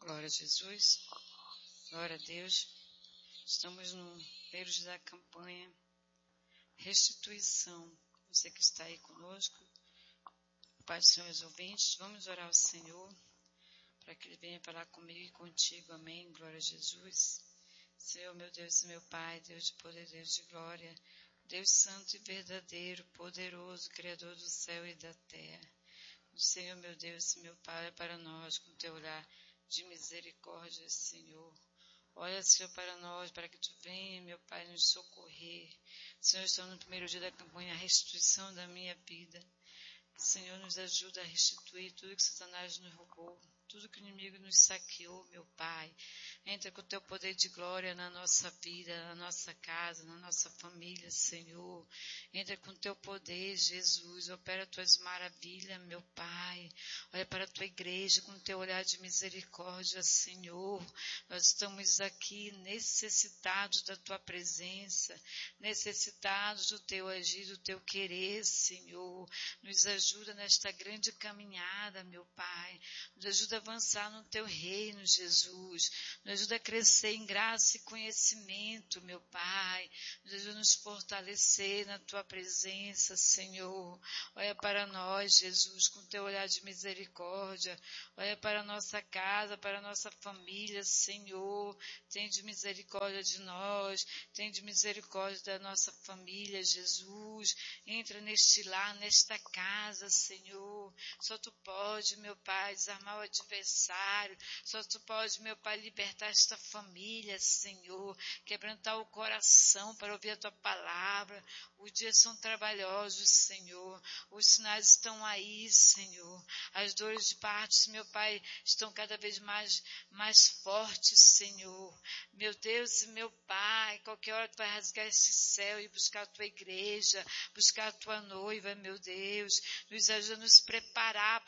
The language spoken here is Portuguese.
Glória a Jesus, glória a Deus. Estamos no primeiro dia da campanha Restituição. Você que está aí conosco, Pai do Senhor e os ouvintes, vamos orar ao Senhor para que Ele venha falar comigo e contigo. Amém. Glória a Jesus. Senhor, meu Deus e meu Pai, Deus de poder, Deus de glória, Deus santo e verdadeiro, poderoso, Criador do céu e da terra. Senhor, meu Deus e meu Pai, para nós com teu olhar de misericórdia, Senhor. Olha, Senhor, para nós, para que Tu venha, meu Pai, nos socorrer. Senhor, estou no primeiro dia da campanha, a restituição da minha vida. Senhor, nos ajuda a restituir tudo que Satanás nos roubou, tudo que o inimigo nos saqueou, meu Pai. Entra com o Teu poder de glória na nossa vida, na nossa casa, na nossa família, Senhor. Entra com o Teu poder, Jesus. Opera Tuas maravilhas, meu Pai. Olha para a Tua igreja com o Teu olhar de misericórdia, Senhor. Nós estamos aqui necessitados da Tua presença, necessitados do Teu agir, do Teu querer, Senhor. Nos ajuda nesta grande caminhada, meu Pai. Nos ajuda a avançar no Teu reino, Jesus. Nos ajuda a crescer em graça e conhecimento, meu Pai. Nos ajuda a nos fortalecer na Tua presença, Senhor. Olha para nós, Jesus, com Teu olhar de misericórdia. Olha para a nossa casa, para a nossa família, Senhor. Tem de misericórdia de nós. Tem de misericórdia da nossa família, Jesus. Entra neste lar, nesta casa, Senhor. Só Tu pode, meu Pai, desarmar o adversário. Só Tu pode, meu Pai, libertar esta família, Senhor. Quebrantar o coração para ouvir a Tua palavra. Os dias são trabalhosos, Senhor. Os sinais estão aí, Senhor. As dores de partos, meu Pai, estão cada vez mais fortes, Senhor. Meu Deus e meu Pai, qualquer hora Tu vai rasgar esse céu e buscar a Tua igreja, buscar a Tua noiva, meu Deus. Nos ajuda a nos preparar